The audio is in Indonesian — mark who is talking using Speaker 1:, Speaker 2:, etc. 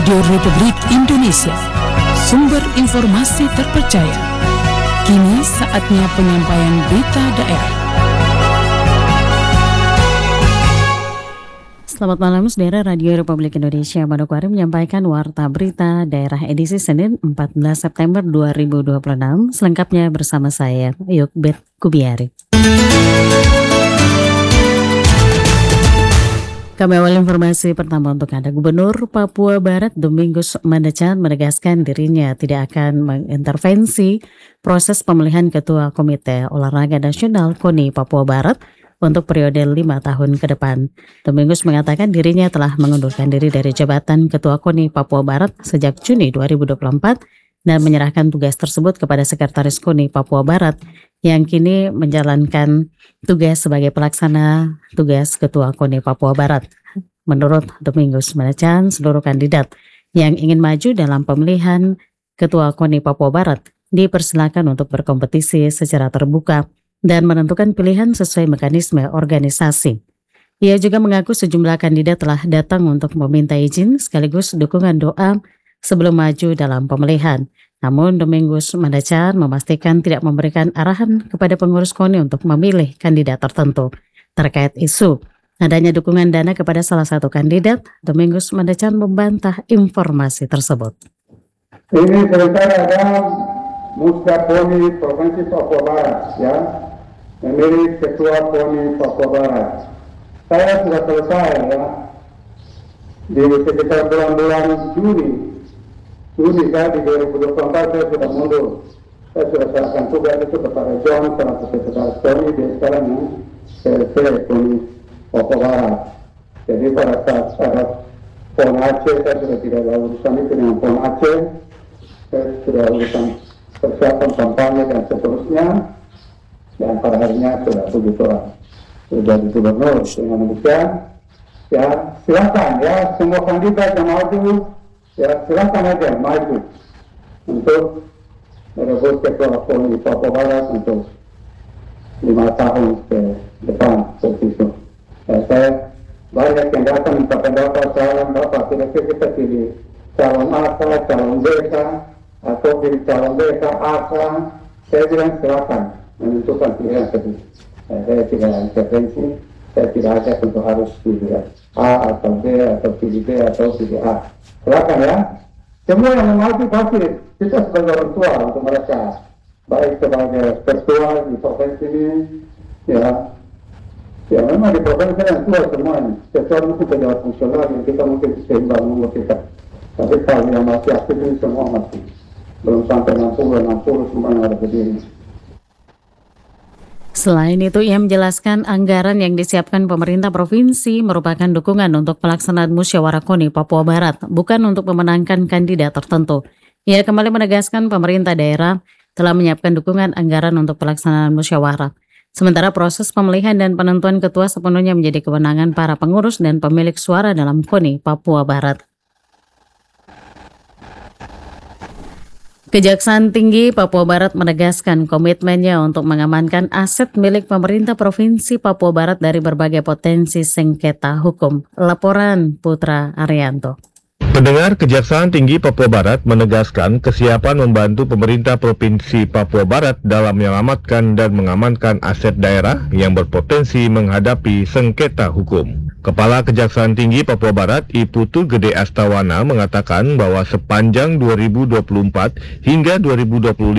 Speaker 1: Radio Republik Indonesia, sumber informasi terpercaya. Kini saatnya penyampaian berita daerah.
Speaker 2: Selamat malam, saudara. Radio Republik Indonesia Manokwari menyampaikan warta berita daerah edisi Senin 14 September 2026. Selengkapnya bersama saya, Yukbet Kubiari. Kami awal informasi pertama untuk Anda. Gubernur Papua Barat Domingus Mandacan menegaskan dirinya tidak akan mengintervensi proses pemilihan Ketua Komite Olahraga Nasional KONI Papua Barat untuk periode 5 tahun ke depan. Domingus mengatakan dirinya telah mengundurkan diri dari jabatan Ketua KONI Papua Barat sejak Juni 2024 dan menyerahkan tugas tersebut kepada Sekretaris KONI Papua Barat yang kini menjalankan tugas sebagai pelaksana tugas Ketua KONI Papua Barat. Menurut Domingus Mandacan, seluruh kandidat yang ingin maju dalam pemilihan Ketua KONI Papua Barat dipersilakan untuk berkompetisi secara terbuka dan menentukan pilihan sesuai mekanisme organisasi. Ia juga mengaku sejumlah kandidat telah datang untuk meminta izin sekaligus dukungan doa sebelum maju dalam pemilihan. Namun Domingus Mandacan memastikan tidak memberikan arahan kepada pengurus KONI untuk memilih kandidat tertentu. Terkait isu adanya dukungan dana kepada salah satu kandidat, Domingus Mandacan membantah informasi tersebut.
Speaker 3: Ini selesai ada Musda KONI Provinsi Papua Barat, ya, memilih Ketua KONI Papua Barat. Saya sudah selesai, ya, di sekitar bulan-bulan Juni kan di 2024 saya sudah mundur. Saya sudah serahkan tugas itu kepada John selaku sekretaris KONI, dia sekarang PLT KONI Papua Barat. Jadi pada saat ada PON Aceh, saya sudah tidak ada urusan itu dengan PON Aceh. Saya sudah urusan persiapan kampanye dan seterusnya. Dan pada harinya sudah 7 orang sudah di gubernur. Dengan demikian, ya silakan ya semua kandidat yang maju, ya silakan aja maju untuk merebut Ketua KONI Papua Barat untuk 5 tahun ke depan seperti itu. Ya, saya banyak yang datang minta pendapat, calon bapak, kira-kira kita pilih calon A, calon B, atau pilih calon B, A. Saya bilang silakan menentukan pilihan sendiri. Saya tidak intervensi, saya tidak ajak untuk harus pilih A atau B, atau pilih B, atau pilih A. Silakan ya. Semua yang maju pasti kita sebagai orang tua untuk mereka, baik sebagai ketua di provinsi ini, ya memang di provinsi yang tua semuanya. Ketua mungkin pejabat fungsional yang kita mungkin seimbang umur kita. Tapi kalau yang masih aktif ini semua masih belum sampai 60 semua yang ada berdiri.
Speaker 2: Selain itu, ia menjelaskan anggaran yang disiapkan pemerintah provinsi merupakan dukungan untuk pelaksanaan musyawarah KONI Papua Barat, bukan untuk memenangkan kandidat tertentu. Ia kembali menegaskan pemerintah daerah telah menyiapkan dukungan anggaran untuk pelaksanaan musyawarah. Sementara proses pemilihan dan penentuan ketua sepenuhnya menjadi kewenangan para pengurus dan pemilik suara dalam KONI Papua Barat. Kejaksaan Tinggi Papua Barat menegaskan komitmennya untuk mengamankan aset milik pemerintah Provinsi Papua Barat dari berbagai potensi sengketa hukum. Laporan Putra Arianto.
Speaker 4: Pendengar, Kejaksaan Tinggi Papua Barat menegaskan kesiapan membantu pemerintah Provinsi Papua Barat dalam menyelamatkan dan mengamankan aset daerah yang berpotensi menghadapi sengketa hukum. Kepala Kejaksaan Tinggi Papua Barat, I Putu Gede Astawana mengatakan bahwa sepanjang 2024 hingga 2025